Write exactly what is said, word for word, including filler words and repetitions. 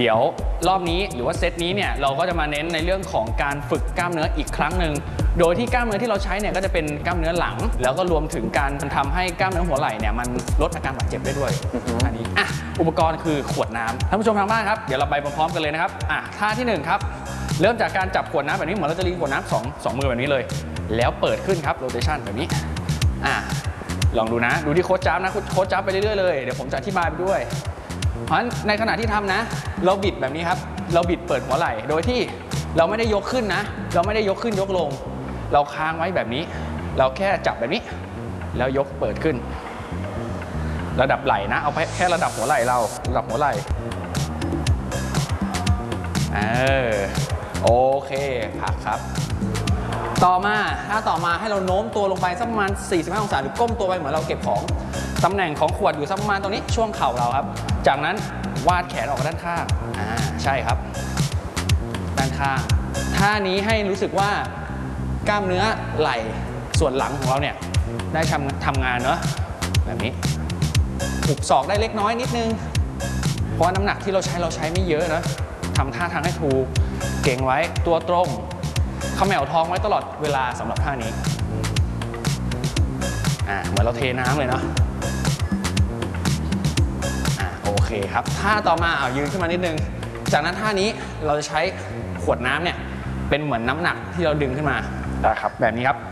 เดี๋ยวรอบนี้หรือว่าเซตนี้เนี่ยเราก็จะมาเน้นในเรื่องของการฝึกกล้ามเนื้ออีกครั้งหนึ่งโดยที่กล้ามเนื้อที่เราใช้เนี่ยก็จะเป็นกล้ามเนื้อหลังแล้วก็รวมถึงการทำให้กล้ามเนื้อหัวไหล่เนี่ยมันลดอาการบาดเจ็บได้ด้วยอันนี้อ่ะอุปกรณ์คือขวดน้ำท่านผู้ชมทางบ้านครับเดี๋ยวเราไปพร้อมๆกันเลยนะครับอ่ะท่าที่หนึ่งครับเริ่มจากการจับขวดน้ำแบบนี้เหมือนเราจะรีขวดน้ำสองสองมือแบบนี้เลยแล้วเปิดขึ้นครับโรเทชันแบบนี้อ่ะลองดูนะดูที่โค้ชจับนะโค้ชจับไปเรื่อยๆเลยเดี๋ยวผมจะอธิบายไปด้วยเพราะฉะนั้นในขณะที่ทำนะเราบิดแบบนี้ครับเราบิดเปิดหัวไหล่โดยที่เราไม่ได้ยกขึ้นนะเราไม่ได้ยกขึ้นยกลงเราค้างไว้แบบนี้เราแค่จับแบบนี้แล้วยกเปิดขึ้นระดับไหล่นะเอาแค่ระดับหัวไหล่เราระดับหัวไหล่เออโอเคพักครับต่อมาถ้าต่อมาให้เราโน้มตัวลงไปสักประมาณสี่สิบห้าองศาหรือก้มตัวไปเหมือนเราเก็บของตำแหน่งของขวดอยู่สักประมาณตรงนี้ช่วงเข่าเราครับจากนั้นวาดแขนออกด้านข้างอ่าใช่ครับด้านข้างท่านี้ให้รู้สึกว่ากล้ามเนื้อไหล่ส่วนหลังของเราเนี่ยได้ทำทำงานเนอะแบบนี้หุบศอกได้เล็กน้อยนิดนึงเพราะน้ำหนักที่เราใช้เราใช้ไม่เยอะนะทำท่าทางให้ถูกเก่งไว้ตัวตรงเขม่าท้องไว้ตลอดเวลาสำหรับท่านี้อ่าเหมือนเราเทน้ำเลยเนาะอ่าโอเคครับท่าต่อมาเอายืนขึ้นมานิดนึงจากนั้นท่านี้เราจะใช้ขวดน้ำเนี่ยเป็นเหมือนน้ำหนักที่เราดึงขึ้นมาได้ครับแบบนี้ครับ